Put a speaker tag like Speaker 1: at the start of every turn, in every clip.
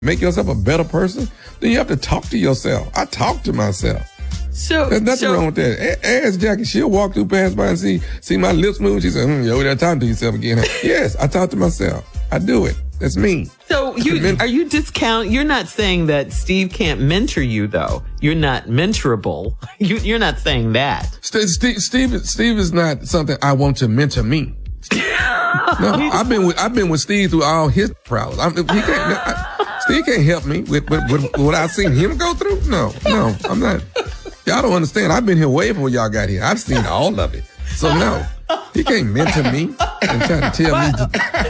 Speaker 1: make yourself a better person, then you have to talk to yourself. I talk to myself.
Speaker 2: So
Speaker 1: there's nothing wrong with that. Ask Jackie. She'll walk through, pass by, and see my lips move. She said, "Yo, they're talking to yourself again." Yes, I talk to myself. I do it. That's me.
Speaker 2: So are you discounting? You're not saying that Steve can't mentor you, though. You're not mentorable. You're not saying that.
Speaker 1: Steve is not something I want to mentor me. No, I've been with Steve through all his problems. Steve can't help me with what I've seen him go through. No, I'm not. Y'all don't understand. I've been here way before y'all got here. I've seen all of it. So no, he can't mentor me and try to tell me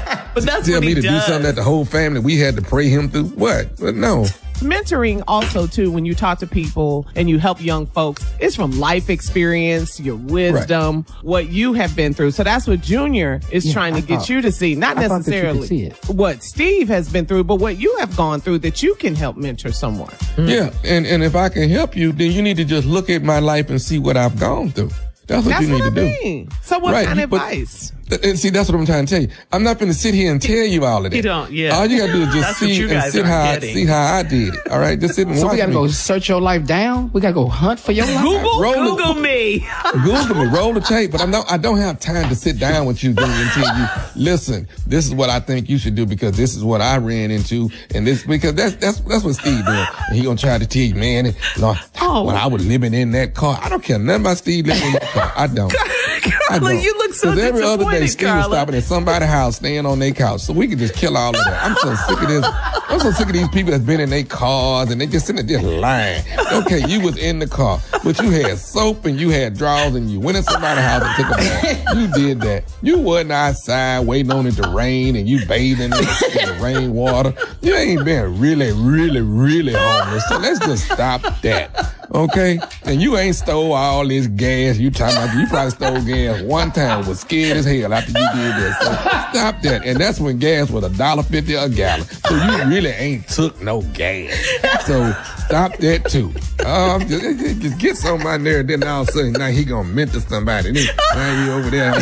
Speaker 1: to do something that the whole family we had to pray him through. What? But no.
Speaker 3: Mentoring also, too, when you talk to people and you help young folks, it's from life experience, your wisdom, what you have been through. So that's what Junior is trying to get you to see. Not necessarily what Steve has been through, but what you have gone through that you can help mentor someone.
Speaker 1: Yeah, and if I can help you, then you need to just look at my life and see what I've gone through. That's what you need to do.
Speaker 3: So what kind of advice?
Speaker 1: And see, that's what I'm trying to tell you. I'm not going to sit here and tell you all of that.
Speaker 2: You don't, yeah.
Speaker 1: All you got to do is just see how I did it. All right? Just sit and watch me.
Speaker 4: So we got to go search your life down? We got to go hunt for your life?
Speaker 2: Google me.
Speaker 1: Google me. Roll the tape. But I don't have time to sit down with you and tell you, listen, this is what I think you should do because this is what I ran into. And this, because that's what Steve doing. And he going to try to tell you, man, when I was living in that car, I don't care nothing about Steve living in that car. I don't.
Speaker 2: Carla, you look so disappointed,
Speaker 1: every other day, Steve was stopping at somebody's house, staying on their couch, so we can just kill all of that. I'm so sick of this. I'm so sick of these people that's been in their cars and they just sitting there just lying. Okay, you was in the car, but you had soap and you had drawers and you went in somebody's house and took a bath. You did that. You wasn't outside waiting on it to rain and you bathing in the rainwater. You ain't been really, really, really homeless. So let's just stop that. Okay? And you ain't stole all this gas. You probably stole gas one time, was scared as hell after you did that. So stop that. And that's when gas was $1.50 a gallon. So you really ain't took no gas. So stop that too. Just get something out there, and then all of a sudden now he gonna mentor somebody. And now he over there,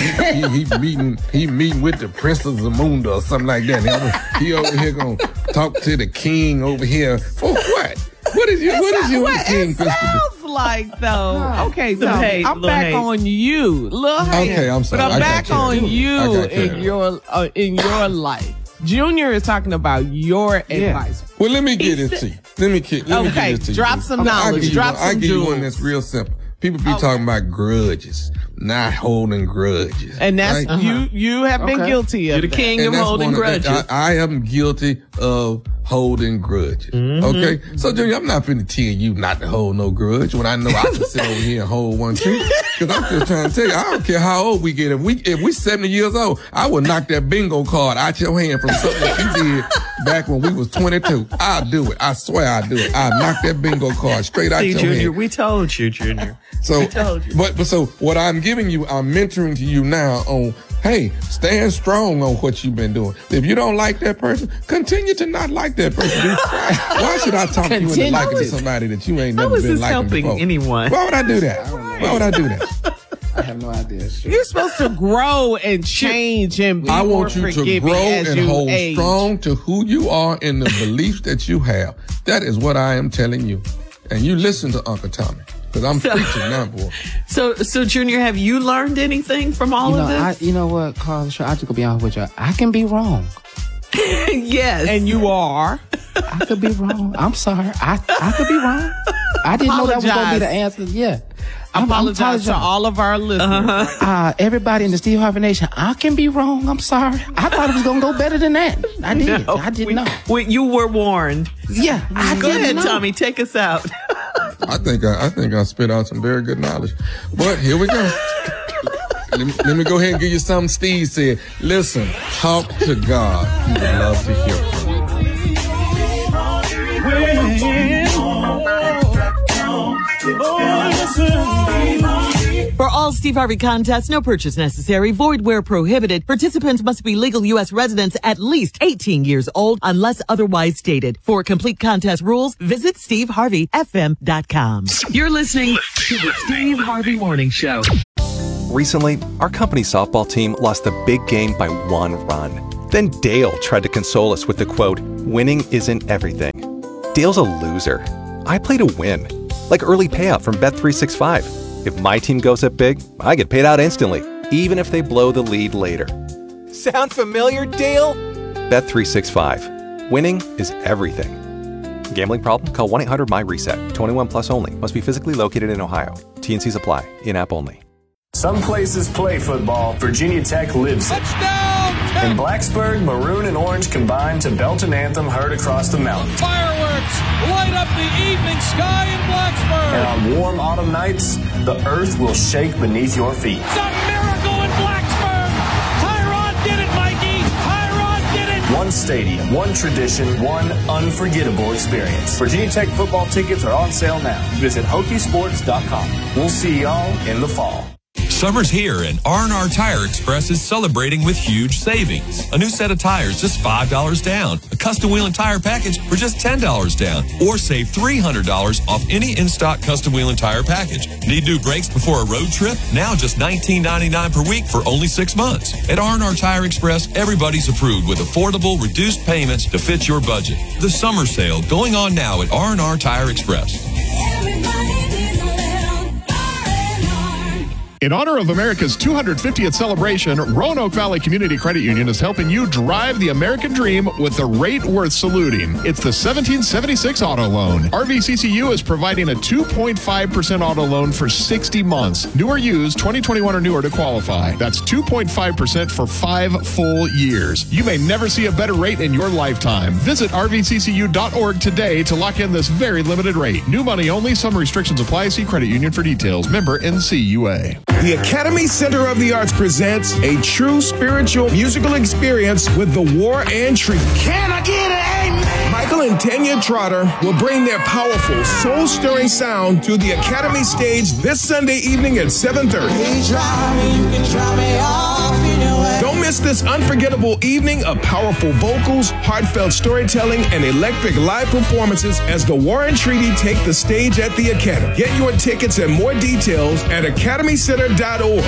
Speaker 1: he meeting with the Prince of Zamunda or something like that. And he over here gonna talk to the king over here for what? What is your king?
Speaker 3: It sounds like though. Okay, so I'm back on you, Lil Hank.
Speaker 1: Okay, I'm sorry.
Speaker 3: But I'm back on you in your life. Junior is talking about your advice.
Speaker 1: Well, let me get it to you. Let me get it to you.
Speaker 3: Drop some knowledge.
Speaker 1: I'll give you one that's real simple. People be talking about grudges, not holding grudges.
Speaker 3: And that's you have been guilty of.
Speaker 2: You're the king of holding grudges.
Speaker 1: I am guilty of holding grudges. Mm-hmm. Okay? So, Junior, I'm not finna tell you not to hold no grudge when I know I can sit over here and hold one too. Because I'm just trying to tell you, I don't care how old we get. If we 70 years old, I will knock that bingo card out your hand from something that you did back when we was 22. I'll do it. I swear I'll do it. I'll knock that bingo card straight out your
Speaker 2: Junior,
Speaker 1: hand.
Speaker 2: We told you, Junior.
Speaker 1: So, but so what I'm giving you, I'm mentoring to you now on, hey, stand strong on what you've been doing. If you don't like that person, continue to not like that person. Why should I talk you into liking to somebody that you ain't never been liking before?
Speaker 2: Helping anyone?
Speaker 1: Why would I do that? Why would I do that?
Speaker 4: I have no idea. Sure.
Speaker 3: You're supposed to grow and change and be more forgiving. I want you to grow and hold
Speaker 1: strong to who you are and the beliefs that you have. That is what I am telling you. And you listen to Uncle Tommy. Because I'm preaching now, boy.
Speaker 2: So, Junior, have you learned anything from all of this?
Speaker 4: You know what, Carla? I just gonna be honest with you. I can be wrong.
Speaker 2: Yes.
Speaker 3: And you are.
Speaker 4: I could be wrong. I'm sorry. I could be wrong. I didn't know that was gonna be the answer. Yeah.
Speaker 3: I apologize to all of our listeners.
Speaker 4: Everybody in the Steve Harvey Nation, I can be wrong. I'm sorry. I thought it was going to go better than that. I did. I didn't know.
Speaker 2: You were warned.
Speaker 4: Yeah.
Speaker 2: Go ahead, Tommy. Take us out.
Speaker 1: I think I spit out some very good knowledge. But here we go. Let me go ahead and give you something Steve said. Listen, talk to God. He would love to hear from you.
Speaker 2: For all Steve Harvey contests, no purchase necessary, void where prohibited. Participants must be legal U.S. residents at least 18 years old unless otherwise stated. For complete contest rules, visit SteveHarveyFM.com. You're listening to the Steve Harvey Morning Show.
Speaker 5: Recently, our company softball team lost the big game by 1 run. Then Dale tried to console us with the quote, "Winning isn't everything." Dale's a loser. I play to win. Like early payout from Bet365. If my team goes up big, I get paid out instantly, even if they blow the lead later. Sound familiar, Dale? Bet365. Winning is everything. Gambling problem? Call 1-800-MY-RESET. 21 plus only. Must be physically located in Ohio. T&Cs apply. In-app only.
Speaker 6: Some places play football. Virginia Tech lives it. In Blacksburg, maroon and orange combine to belt an anthem heard across the mountain.
Speaker 7: Fireworks light up the evening sky in Blacksburg.
Speaker 6: And on warm autumn nights, the earth will shake beneath your feet.
Speaker 7: It's a miracle in Blacksburg. Tyrod did it, Mikey. Tyrod did it.
Speaker 6: One stadium, one tradition, one unforgettable experience. Virginia Tech football tickets are on sale now. Visit Hokiesports.com. We'll see y'all in the fall.
Speaker 8: Summer's here, and R&R Tire Express is celebrating with huge savings. A new set of tires, just $5 down. A custom wheel and tire package for just $10 down. Or save $300 off any in-stock custom wheel and tire package. Need new brakes before a road trip? Now just $19.99 per week for only 6 months. At R&R Tire Express, everybody's approved with affordable, reduced payments to fit your budget. The summer sale going on now at R&R Tire Express.
Speaker 9: In honor of America's 250th celebration, Roanoke Valley Community Credit Union is helping you drive the American dream with a rate worth saluting. It's the 1776 Auto Loan. RVCCU is providing a 2.5% auto loan for 60 months. New or used, 2021 or newer to qualify. That's 2.5% for 5 full years. You may never see a better rate in your lifetime. Visit rvccu.org today to lock in this very limited rate. New money only. Some restrictions apply. See credit union for details. Member NCUA.
Speaker 10: The Academy Center of the Arts presents a true spiritual musical experience with the War and Treaty.
Speaker 11: Can I get an amen?
Speaker 10: Michael and Tanya Trotter will bring their powerful, soul-stirring sound to the Academy stage this Sunday evening at 7:30. Don't miss this unforgettable evening of powerful vocals, heartfelt storytelling, and electric live performances as the War and Treaty take the stage at the Academy. Get your tickets and more details at academycenter.org.